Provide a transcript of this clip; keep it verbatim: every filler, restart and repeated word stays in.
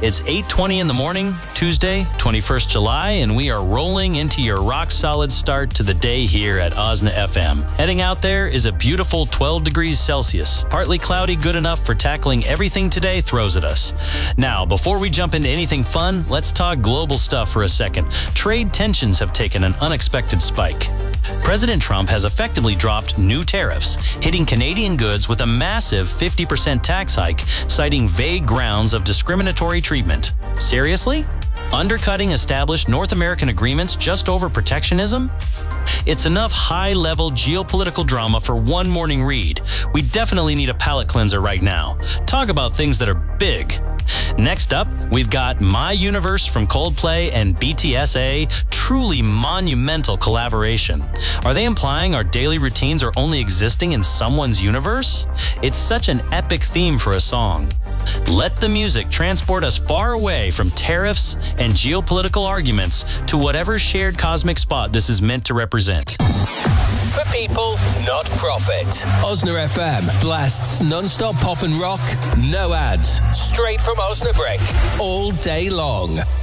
It's eight twenty in the morning, Tuesday, twenty-first of July, and we are rolling into your rock-solid start to the day here at Osna F M. Heading out there is a beautiful twelve degrees Celsius. Partly cloudy, good enough for tackling everything today throws at us. Now, before we jump into anything fun, let's talk global stuff for a second. Trade tensions have taken an unexpected spike. President Trump has effectively dropped new tariffs, hitting Canadian goods with a massive fifty percent tax hike, citing vague grounds of discriminatory treatment. Seriously? Undercutting established North American agreements just over protectionism? It's enough high-level geopolitical drama for one morning read. We definitely need a palate cleanser right now. Talk about things that are big. Next up, we've got My Universe from Coldplay and B T S A, truly monumental collaboration. Are they implying our daily routines are only existing in someone's universe? It's such an epic theme for a song. Let the music transport us far away from tariffs and geopolitical arguments to whatever shared cosmic spot this is meant to represent. For people, not profit. Osna F M blasts non-stop pop and rock, no ads, straight from Osnabrick, all day long.